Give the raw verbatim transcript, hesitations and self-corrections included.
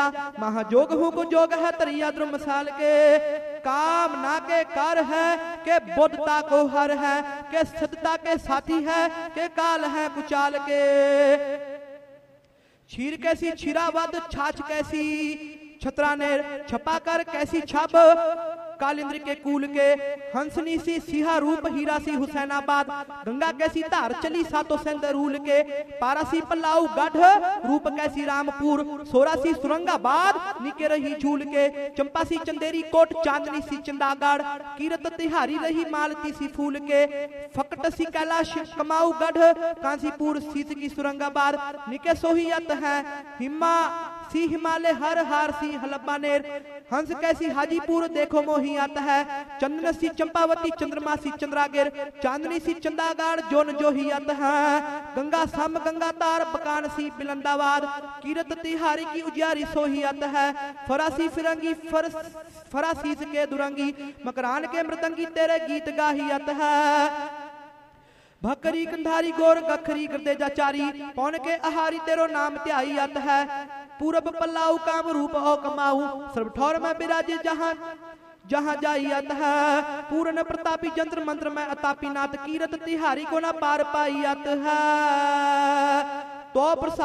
महाजोग हूँ को जोग है तरिया द्रुम मसाल के, काम ना के कर है के बुद्धता को हर है, के सतता के साथी है के काल है कुचाल के। छीर कैसी छिरावद छाछ कैसी, छतरा ने छपा कर कैसी छब, कालिंद्र के कूल के हंसनी सी सिहा रूप हीरा सी हुसैनाबाद, गंगा कैसी धार चली सातो सिंध रूल के, पारासी पल्लाऊ गढ़ रूप कैसी रामपुर, सोरासी सुरंगाबाद निके रही झूल के, चंपासी चंदेरी कोट चांदनी सी चंदागढ़, कीरत तिहारी रही मालती सी फूल के, फकट सी कैलाश कमाऊ गढ़, कांसीपुर सीस की सुरंगाबाद, निके सोहियत है हिमा सी हिमालय हर हार सी हलबानेर, हंस कैसी हाजीपुर देखो मोही आता है, चंदन सी चंपावती चंद्रमा सी चंद्रागिर, चांदनी सी चंदागाड़ जोन जो ही आता है, गंगा सम गंगा तार बकान सी बिलंदाबाद, कीरत तिहारी की उजियारी सोही आता है, फरासी फिरंगी फर फरासीस के दुरंगी, मकरान के मृदंगी तेरे गीत गाही आता है, भकरी कंधारी गोर गखरी करते जाचारी, पौन के आहारी तेरो नाम त्याई आता है, पूरब पल्लाऊ काम रूप ओ कमाऊ, सर्व ठौर में बिराजे जहां जहां जाइयत है, पूर्ण प्रतापी जंत्र मंत्र में अतापी नाथ, कीरत तिहारी को ना पार पाइयत है, तो प्रसाद